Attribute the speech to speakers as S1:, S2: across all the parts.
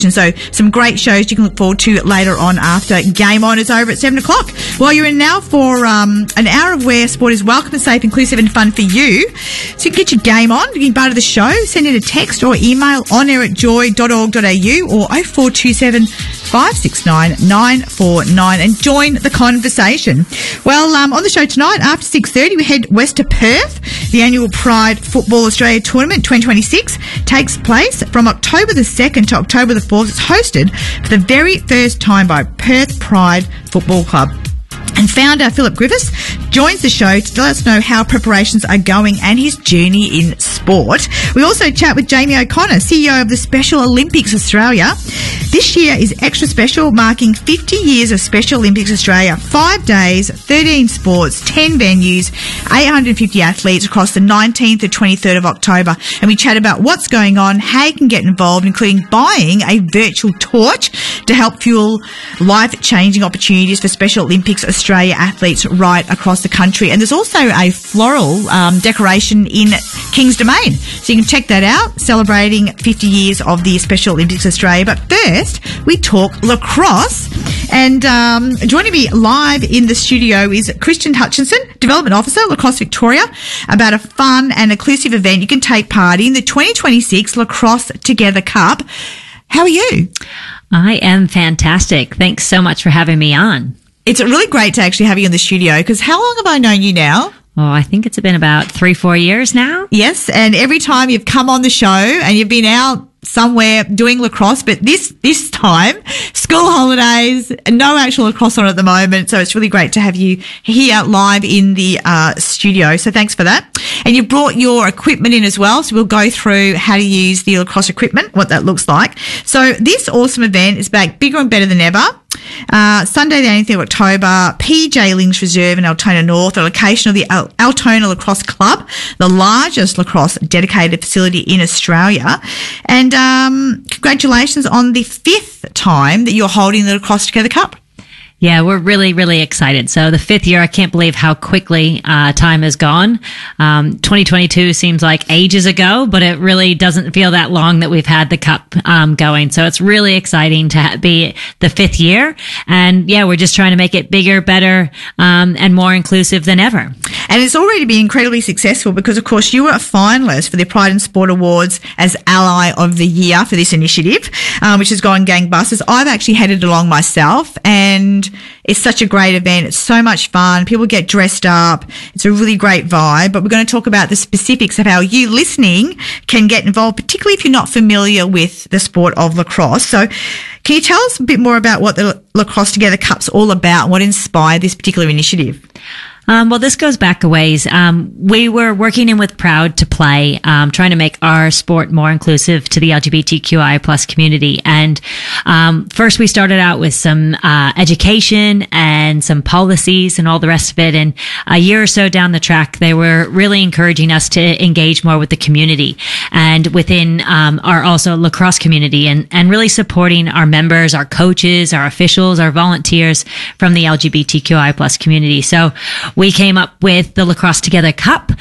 S1: And so some great shows you can look forward to later on after Game On is over at 7 o'clock. Well, you're in now for an hour of where sport is welcome and safe, inclusive and fun for you. So you can get your game on, you can be part of the show, send in a text or email onair@joy.org.au or 0427 569 949 and join the conversation. Well, on the show tonight, after 6:30, we head west to Perth. The annual Pride Football Australia Tournament 2026 takes place from October the 2nd to October the 4th. It's hosted for the very first time by Perth Pride Football Club. And founder Philip Griffiths joins the show to let us know how preparations are going and his journey in sport. We also chat with Jamie O'Connor, CEO of the Special Olympics Australia. This year is extra special, marking 50 years of Special Olympics Australia. 5 days, 13 sports, 10 venues, 850 athletes across the 19th to 23rd of October. And we chat about what's going on, how you can get involved, including buying a virtual torch to help fuel life-changing opportunities for Special Olympics Australia athletes right across the country. And there's also a floral decoration in King's Domain. So you can check that out, celebrating 50 years of the Special Olympics Australia. But first, we talk lacrosse. And joining me live in the studio is Christian Hutchinson, Development Officer, Lacrosse Victoria, about a fun and inclusive event you can take part in, the 2026 Lacrosse Together Cup. How are you?
S2: I am fantastic. Thanks so much for having me on.
S1: It's really great to actually have you in the studio, because how long have I known you now?
S2: Oh, I think it's been about 3-4 years now.
S1: Yes, and every time you've come on the show and you've been out somewhere doing lacrosse, but this time, school holidays, no actual lacrosse on at the moment, so it's really great to have you here live in the studio, so thanks for that. And you brought your equipment in as well, so we'll go through how to use the lacrosse equipment, what that looks like. So this awesome event is back bigger and better than ever. Sunday the 18th of October, PJ Links Reserve in Altona North, a location of the Altona Lacrosse Club, the largest lacrosse dedicated facility in Australia. And congratulations on the 5th time that you're holding the Lacrosse Together Cup.
S2: Yeah, we're really, really excited. So the 5th year, I can't believe how quickly time has gone. 2022 seems like ages ago, but it really doesn't feel that long that we've had the cup going. So it's really exciting to be the 5th year. And yeah, we're just trying to make it bigger, better, and more inclusive than ever.
S1: And it's already been incredibly successful because, of course, you were a finalist for the Pride and Sport Awards as Ally of the Year for this initiative, which has gone gangbusters. I've actually headed along myself, and it's such a great event. It's so much fun. People get dressed up. It's a really great vibe. But we're going to talk about the specifics of how you listening can get involved, particularly if you're not familiar with the sport of lacrosse. So can you tell us a bit more about what the Lacrosse Together Cup's all about and what inspired this particular initiative?
S2: Well, this goes back a ways. We were working in with Proud to Play, trying to make our sport more inclusive to the LGBTQI plus community. And first we started out with some education and some policies and all the rest of it. And a year or so down the track, they were really encouraging us to engage more with the community and within our also lacrosse community, and really supporting our members, our coaches, our officials, our volunteers from the LGBTQI plus community. So we came up with the Lacrosse Together Cup.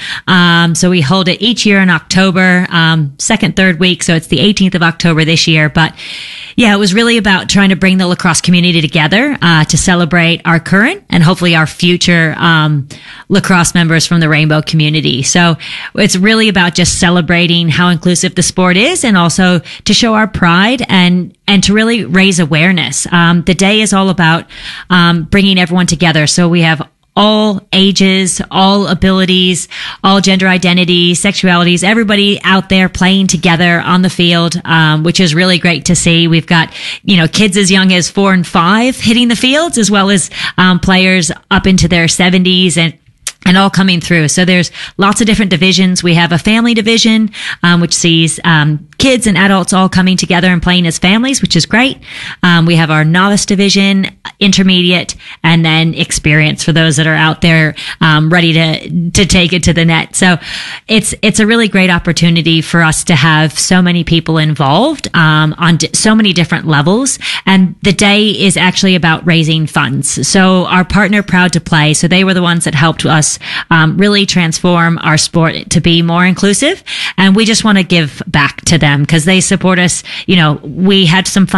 S2: So we hold it each year in October, second, third week. So it's the 18th of October this year. But yeah, it was really about trying to bring the lacrosse community together, to celebrate our current and hopefully our future, lacrosse members from the rainbow community. So it's really about just celebrating how inclusive the sport is, and also to show our pride and to really raise awareness. The day is all about, bringing everyone together. So we have all ages, all abilities, all gender identities, sexualities, everybody out there playing together on the field, which is really great to see. We've got, kids as young as 4 and 5 hitting the fields, as well as players up into their 70s and all coming through. So there's lots of different divisions. We have a family division, which sees kids and adults all coming together and playing as families, which is great. We have our novice division, intermediate, and then experience for those that are out there ready to take it to the net. So it's a really great opportunity for us to have so many people involved on so many different levels. And the day is actually about raising funds. So our partner Proud to Play, so they were the ones that helped us us really transform our sport to be more inclusive. And we just want to give back to them because they support us. You know, we had some fun